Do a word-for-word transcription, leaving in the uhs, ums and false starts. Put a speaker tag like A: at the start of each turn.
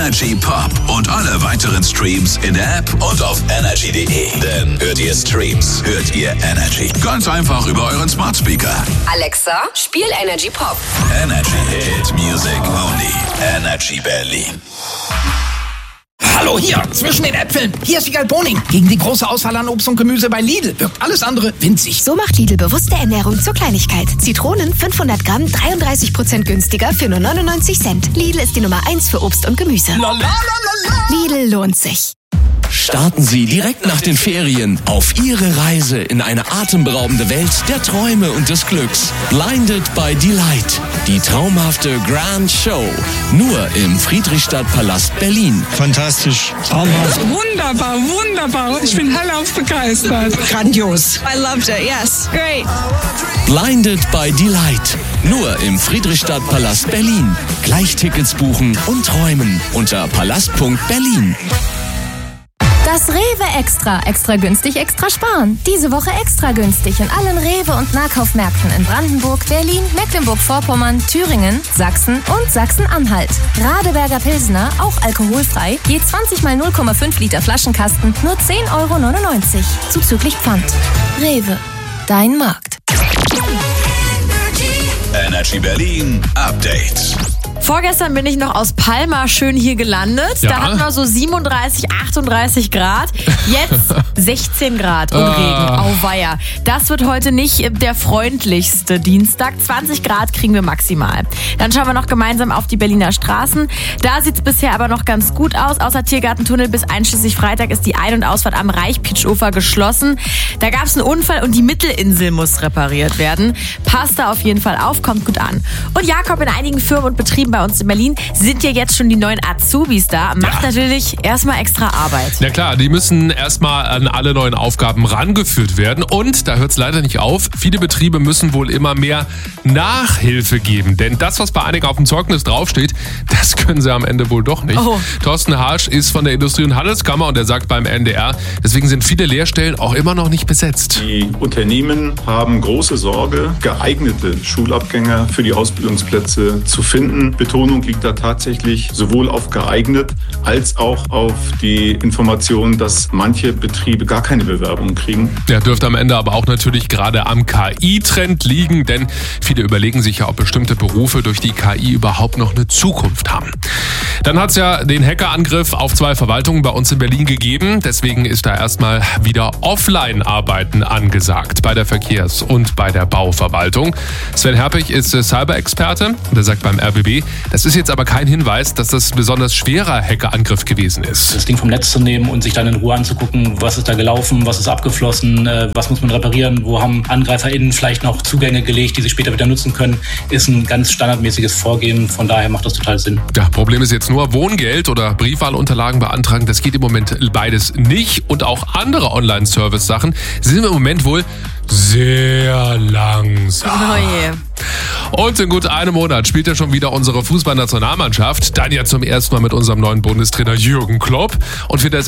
A: Energy Pop und alle weiteren Streams in der App und auf energy punkt de. Denn hört ihr Streams, hört ihr Energy. Ganz einfach über euren Smart Speaker.
B: Alexa, spiel Energy Pop.
A: Energy Hit Music Only. Energy Berlin.
C: Hallo hier, zwischen den Äpfeln. Hier ist Wiegald Boning. Gegen die große Auswahl an Obst und Gemüse bei Lidl wirkt alles andere winzig.
D: So macht Lidl bewusste Ernährung zur Kleinigkeit. Zitronen fünfhundert Gramm, dreiunddreißig Prozent günstiger für nur neunundneunzig Cent. Lidl ist die Nummer eins für Obst und Gemüse.
C: La, la, la, la, la.
D: Lidl lohnt sich.
E: Starten Sie direkt nach den Ferien auf Ihre Reise in eine atemberaubende Welt der Träume und des Glücks. Blinded by Delight. Die traumhafte Grand Show. Nur im Friedrichstadtpalast Berlin.
F: Fantastisch. Traumhaft.
G: Wunderbar, wunderbar. Ich bin hellauf begeistert.
H: Grandios.
G: I loved it, yes. Great.
E: Blinded by Delight. Nur im Friedrichstadtpalast Berlin. Gleich Tickets buchen und träumen unter palast punkt berlin.
I: Das Rewe Extra. Extra günstig, extra sparen. Diese Woche extra günstig in allen Rewe- und Nahkaufmärkten in Brandenburg, Berlin, Mecklenburg-Vorpommern, Thüringen, Sachsen und Sachsen-Anhalt. Radeberger Pilsner, auch alkoholfrei, je zwanzig mal null Komma fünf Liter Flaschenkasten, nur zehn Euro neunundneunzig. Zuzüglich Pfand. Rewe. Dein Markt.
A: Energy Berlin Update.
J: Vorgestern bin ich noch aus Palma schön hier gelandet.
K: Ja.
J: Da hatten wir so siebenunddreißig, achtunddreißig Grad. Jetzt sechzehn Grad und Regen. Auweia. Das wird heute nicht der freundlichste Dienstag. zwanzig Grad kriegen wir maximal. Dann schauen wir noch gemeinsam auf die Berliner Straßen. Da sieht es bisher aber noch ganz gut aus. Außer Tiergartentunnel bis einschließlich Freitag ist die Ein- und Ausfahrt am Reichpitsch-Ufer geschlossen. Da gab es einen Unfall und die Mittelinsel muss repariert werden. Passt da auf jeden Fall auf, kommt gut an. Und Jakob, in einigen Firmen und Betrieben bei uns in Berlin sind ja jetzt schon die neuen Azubis da. Macht ja natürlich erstmal extra Arbeit.
K: Na klar, die müssen erstmal an alle neuen Aufgaben rangeführt werden. Und da hört es leider nicht auf. Viele Betriebe müssen wohl immer mehr Nachhilfe geben. Denn das, was bei einigen auf dem Zeugnis draufsteht, das können sie am Ende wohl doch nicht. Oh. Thorsten Harsch ist von der Industrie- und Handelskammer und er sagt beim N D R, deswegen sind viele Lehrstellen auch immer noch nicht besetzt.
L: Die Unternehmen haben große Sorge, geeignete Schulabgänger für die Ausbildungsplätze zu finden. Betonung liegt da tatsächlich sowohl auf geeignet als auch auf die Information, dass manche Betriebe gar keine Bewerbungen kriegen.
K: Der dürfte am Ende aber auch natürlich gerade am K I-Trend liegen, denn viele überlegen sich ja, ob bestimmte Berufe durch die K I überhaupt noch eine Zukunft haben. Dann hat es ja den Hackerangriff auf zwei Verwaltungen bei uns in Berlin gegeben. Deswegen ist da erstmal wieder Offline-Arbeiten angesagt bei der Verkehrs- und bei der Bauverwaltung. Sven Herpich ist Cyber-Experte und er sagt beim R B B, das ist jetzt aber kein Hinweis, dass das ein besonders schwerer Hackerangriff gewesen ist.
M: Das Ding vom Netz zu nehmen und sich dann in Ruhe anzugucken, was ist da gelaufen, was ist abgeflossen, was muss man reparieren, wo haben AngreiferInnen vielleicht noch Zugänge gelegt, die sie später wieder nutzen können, ist ein ganz standardmäßiges Vorgehen. Von daher macht das total Sinn.
K: Ja, Problem ist jetzt nur Wohngeld oder Briefwahlunterlagen beantragen. Das geht im Moment beides nicht. Und auch andere Online-Service-Sachen sind im Moment wohl sehr langsam.
J: Oh je.
K: Und in gut einem Monat spielt ja schon wieder unsere Fußballnationalmannschaft. Dann ja zum ersten Mal mit unserem neuen Bundestrainer Jürgen Klopp. Und für das